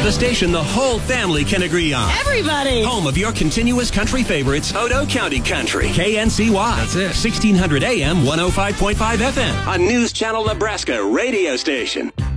The station the whole family can agree on. Everybody! Home of your continuous country favorites, Odo County Country. KNCY. That's it. 1600 AM, 105.5 FM. A News Channel Nebraska radio station.